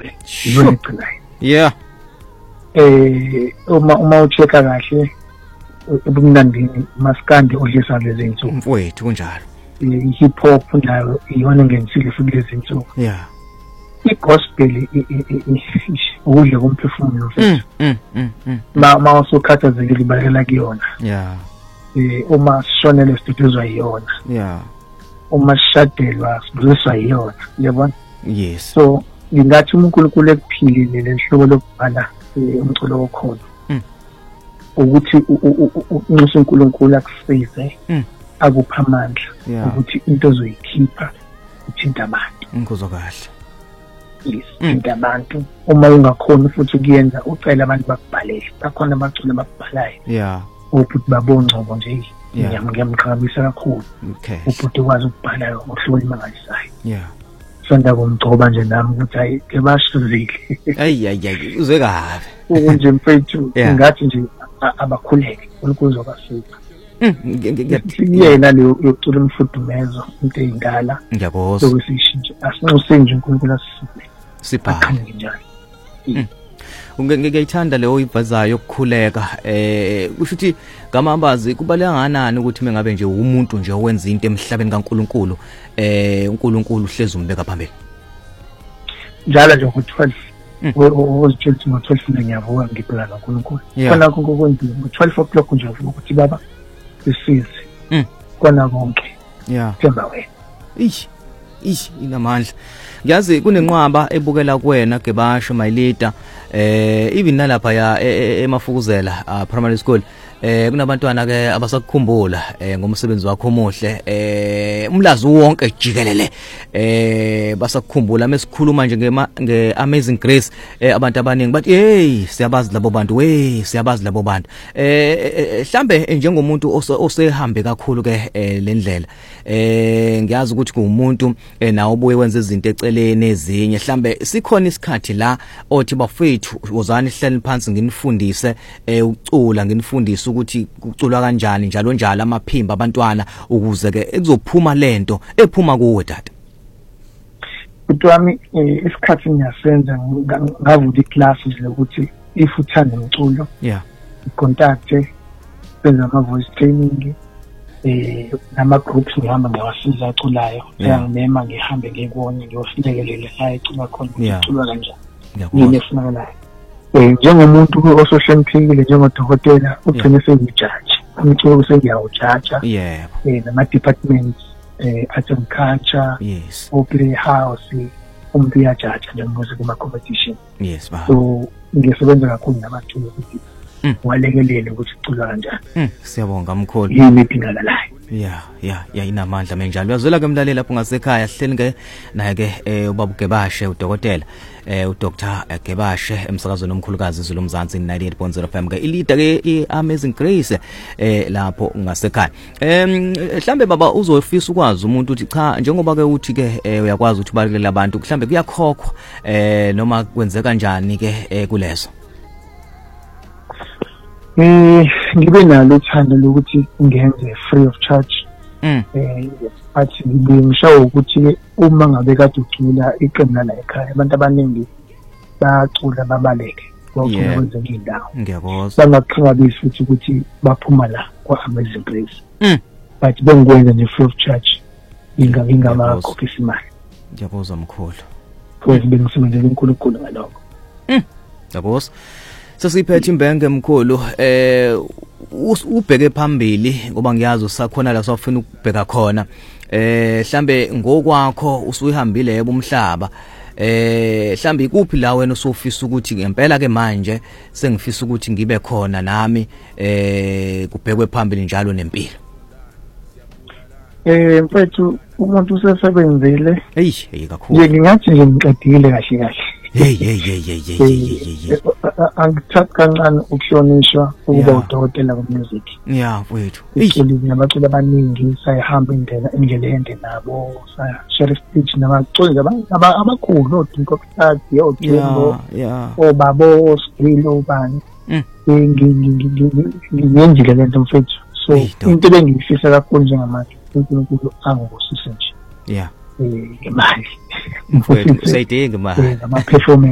gospel yona egcinayo. Yeah. Uma ucheka kahle ubumnandini maskandi odlisa lezi insuku mfowethu kunjalo. Hip hop nayo iyona ngentsile futhi lezi insuku. Yeah. I-gospel ukudla komphefumulo mfethu. Ma usukhathazekile ibalekela kuyona. Yeah. Uma sishonele siduduzwa yiyona. Yeah. Uma sishadelwa siduduzwa yiyona. Yabona? Yes. So ngingathi uNkulunkulu ekuphilile lehlobo lokubhala umculo okhona. Ukuthi unxusa uNkulunkulu akusize akupha amandla ukuthi into ozoyikhipha uthinta abantu. Ngikuzwa kahle. Yes, uthinta abantu. Uma ungakhona futhi ukuyenza ucela abantu bakubhalele. Bakhona abaculi abakubhalayo. Yeah. Ubhuti babongcobo nje ngiyamqhabisa kakhulu. Okay. Ubhuti ukwazi ukubhala ngohlobo imangalisayo. Yeah. Sonda kumgcoba nje nami ukuthi hayi ke bashizile. Ayi uzwe kahle. Unje mfethu ngathi nje abakhuleke uNkulunkulu basiza. Yena le yokucula umfudumezo into eyindala. Ngiyakuzwa. Sokusishintsha asinxuse nje uNkulunkulu asisize. Sibhale njani. Ngiyayithanda leyo ivazayo yokukhuleka kusho ukuthi ngamambazi kubaleka nganani ukuthi mengabe nje umuntu nje owenza into emhlabeni kaNkulunkulu uNkulunkulu uhlezi umbeka phambili njalo nje ngo-12 uzitshela ngo-12 ngiyavuka ngibhekana noNkulunkulu khona konke okwenzile ngo-12 o'clock nje avuka ukuthi baba sisize kona konke themba wena inamandla ngiyazi kunenqwaba ebukela kuwena Gebasho my leader even nalapha ya eMafukuzela primary school kunabantwana ke abasakukhumbula ngomsebenzi wakho omuhle umlazi wonke jikelele basakukhumbula mesikhuluma nje ngeAmazing Grace abantu abaningi bathi hey siyabazi labo bantu siyabazi labo bantu mhlambe njengomuntu osehambe kakhulu ke lendlela ngiyazi ukuthi kuumuntu nawo ubuye wenza izinto eceleni ezinye mhlambe sikhona isikhathi la othi bafethu wozani hleli phansi nginifundise ucula nginifundise ukuthi kuculwa kanjani njalo njalo amaphimba abantwana ukuze ke ekuzophuma lento ephuma kuwe tata. Kutwami isikhathi ngiyasenza ngavula iclasses lokuthi if uthanda umculo contact benza ama voice training nama groups ngihamba ngawasiza aculayo ngiyangema ngihambe ngikubone ngiyofilekelela ayicula khona ucula kanjani yini efunakalayo njengomuntu osohloniphekile njengodokotela ugcine sengijaji umculo sengiyawujaja nama departments arts and culture playhouse umuntu uyajaja njengomusic kuma competition so ngisebenza kakhulu nabantu ukuthi walekelele ukuthi ucula kanjani. Siyabonga mkhulu. Yini edingakalayo. Inamandla menjalo. Uyazwela ke mlaleli lapho ngasekhaya hleli ke naye ke ubaba Gebashe udokotela uDr Gebashe emsakazweni omkhulukazi izulu mzansi 98.0 FM ke ilida ke iAmazing Grace lapho ngasekhaya. Mhlambe baba uzofisa ukwazi umuntu uthi cha njengoba ke uthi ke uyakwazi ukuthi ubalekele abantu mhlambe kuyakhokhwa noma kwenzeka kanjani ke kulezo. Ngibe nalo uthando lokuthi ngenze free of charge. Athi ngisho ukuthi uma ngabe kade ucula iqembu la ekhaya abantu abaningi bacula babaleke bacula kwenze indawo. Ngiyakuzwa. Bangaqhubabisi futhi ukuthi baphuma la kwaAmazing Grace. But bengikwenza nje free of charge. Ingamakhokhi imali. Ngiyakuzwa mkhulu. Futhi bengisebenzele uNkulunkulu ngalokho. Ngiyakuzwa. Sasiphethe imbenge mkhulu ubheke phambili ngoba ngiyazi usakhona la sofuna ukubheka khona mhlambe ngokwakho usuyihambile yebo umhlaba mhlambe ikuphi la wena usufisa ukuthi ngempela ke manje sengifisa ukuthi ngibe khona nami kubhekwe phambili njalo nempilo. Mfethu umuntu usesebenzile kakhulu ngingathi nje ngiqedile kahle kahle. Angithatha kancane ukuhlonishwa ukuba udokotela wemusic. Mfethu. Iculi nabaculi abaningi sayihamba indlela ende nabo share speech nabaculi abakhulu oDinkokhadi oDimbo obabo Sibilo bani. Ngiyenzile lento mfethu. So into bengiyifisa kakhulu njengamanje uNkulunkulu angibusise nje. Imali. Mfethu sayidinga imali. Ama performance